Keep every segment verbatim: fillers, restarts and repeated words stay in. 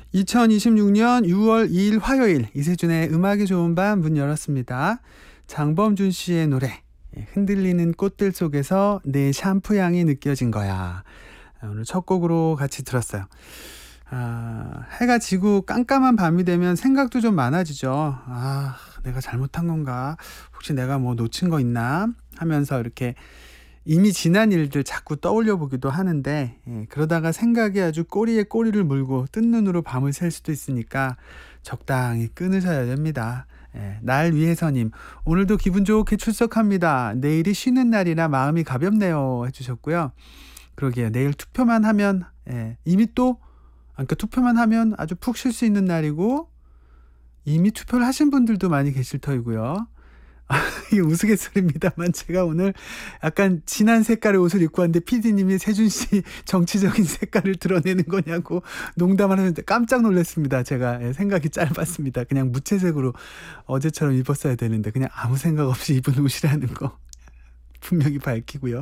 이천이십육 년 유월 이일 화요일 이세준의 음악이 좋은 밤 문 열었습니다. 장범준 씨의 노래 흔들리는 꽃들 속에서 내 샴푸 향이 느껴진 거야. 오늘 첫 곡으로 같이 들었어요. 아, 해가 지고 깜깜한 밤이 되면 생각도 좀 많아지죠. 아, 내가 잘못한 건가? 혹시 내가 뭐 놓친 거 있나? 하면서 이렇게 이미 지난 일들 자꾸 떠올려 보기도 하는데, 예, 그러다가 생각이 아주 꼬리에 꼬리를 물고 뜬 눈으로 밤을 샐 수도 있으니까 적당히 끊으셔야 됩니다. 예, 날 위해서님, 오늘도 기분 좋게 출석합니다. 내일이 쉬는 날이라 마음이 가볍네요 해주셨고요. 그러게요. 내일 투표만 하면, 예, 이미 또 그러니까 투표만 하면 아주 푹 쉴 수 있는 날이고, 이미 투표를 하신 분들도 많이 계실 터이고요. 이게 우스갯소리입니다만 제가 오늘 약간 진한 색깔의 옷을 입고 왔는데 피디님이 세준씨 정치적인 색깔을 드러내는 거냐고 농담을 하는데 깜짝 놀랐습니다. 제가 생각이 짧았습니다. 그냥 무채색으로 어제처럼 입었어야 되는데 그냥 아무 생각 없이 입은 옷이라는 거 분명히 밝히고요.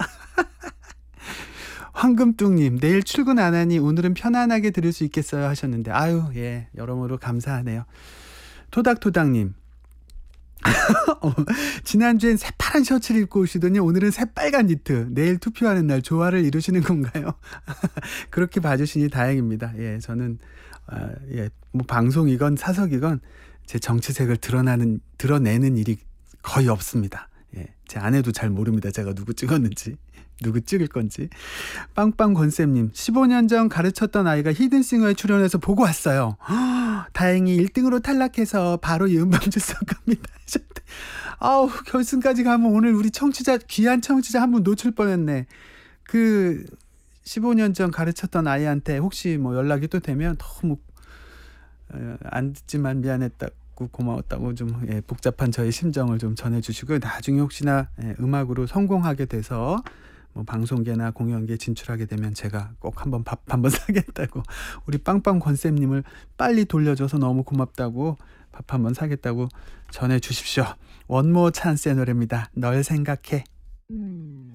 황금뚱님, 내일 출근 안 하니 오늘은 편안하게 들을 수 있겠어요 하셨는데, 아유, 예, 여러모로 감사하네요. 토닥토닥님, 어, 지난주엔 새파란 셔츠를 입고 오시더니 오늘은 새빨간 니트. 내일 투표하는 날 조화를 이루시는 건가요? 그렇게 봐주시니 다행입니다. 예, 저는 어, 예, 뭐 방송이건 사석이건 제 정치색을 드러나는 드러내는 일이 거의 없습니다. 예, 제 아내도 잘 모릅니다. 제가 누구 찍었는지, 누구 찍을 건지. 빵빵 권쌤님, 십오 년 전 가르쳤던 아이가 히든싱어에 출연해서 보고 왔어요. 허, 다행히 일 등으로 탈락해서 바로 이 음반 주석 갑니다. 아우, 결승까지 가면 오늘 우리 청취자, 귀한 청취자 한 분 놓칠 뻔했네. 그 십오 년 전 가르쳤던 아이한테 혹시 뭐 연락이 또 되면 너무 어, 안 듣지만 미안했다고 고마웠다고 좀, 예, 복잡한 저의 심정을 좀 전해주시고, 나중에 혹시나, 예, 음악으로 성공하게 돼서 뭐 방송계나 공연계에 진출하게 되면 제가 꼭 한번 밥 한번 사겠다고, 우리 빵빵 권쌤님을 빨리 돌려줘서 너무 고맙다고 밥 한번 사겠다고 전해주십시오. 원모 찬스의 노래입니다. 널 생각해. 음.